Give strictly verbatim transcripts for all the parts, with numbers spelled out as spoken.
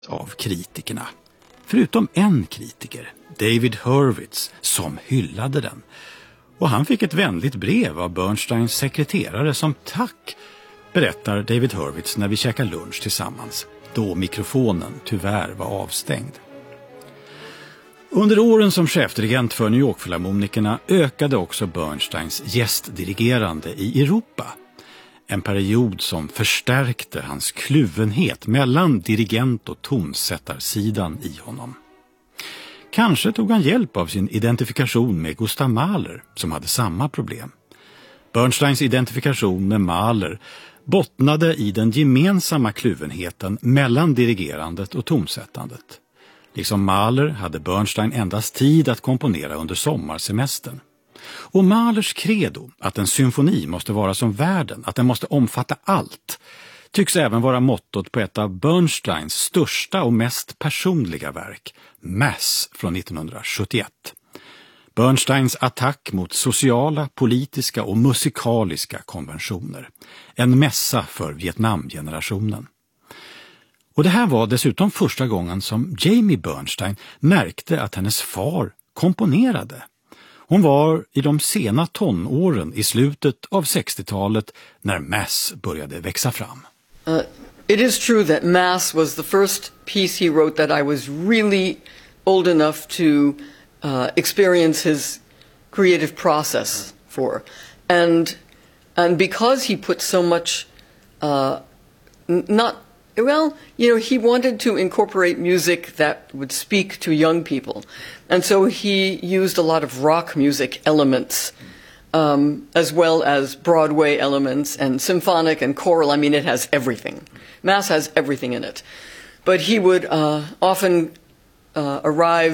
av kritikerna. Förutom en kritiker, David Hurwitz, som hyllade den. Och han fick ett vänligt brev av Bernsteins sekreterare som tack, berättar David Hurwitz när vi käkar lunch tillsammans, då mikrofonen tyvärr var avstängd. Under åren som chefdirigent för New York-filharmonikerna ökade också Bernsteins gästdirigerande i Europa. En period som förstärkte hans kluvenhet mellan dirigent- och tonsättarsidan i honom. Kanske tog han hjälp av sin identifikation med Gustav Mahler, som hade samma problem. Bernsteins identifikation med Mahler bottnade i den gemensamma kluvenheten mellan dirigerandet och tonsättandet. Liksom Mahler hade Bernstein endast tid att komponera under sommarsemestern. Och Mahlers credo, att en symfoni måste vara som världen, att den måste omfatta allt, tycks även vara mottot på ett av Bernsteins största och mest personliga verk, Mass från nittonhundrasjuttioett. Bernsteins attack mot sociala, politiska och musikaliska konventioner. En mässa för Vietnamgenerationen. Och det här var dessutom första gången som Jamie Bernstein märkte att hennes far komponerade. Hon var i de sena tonåren i slutet av sextiotalet när Mass började växa fram. Uh, it is true that Mass was the first piece he wrote that I was really old enough to uh, experience his creative process for. And and because he put so much uh, n- not Well, you know, he wanted to incorporate music that would speak to young people. And so he used a lot of rock music elements, um, as well as Broadway elements and symphonic and choral. I mean, it has everything. Mass has everything in it. But he would uh, often uh, arrive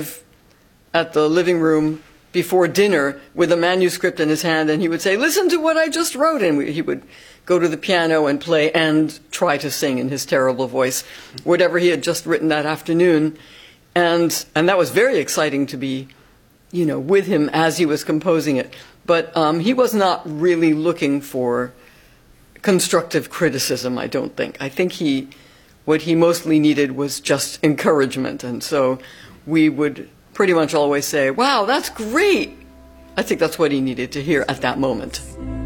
at the living room before dinner with a manuscript in his hand, and he would say, "Listen to what I just wrote." And we, he would go to the piano and play and try to sing in his terrible voice whatever he had just written that afternoon. And and that was very exciting to be, you know, with him as he was composing it. But um, he was not really looking for constructive criticism, I don't think. I think he, what he mostly needed was just encouragement. And so we would pretty much always say, "Wow, that's great." I think that's what he needed to hear at that moment.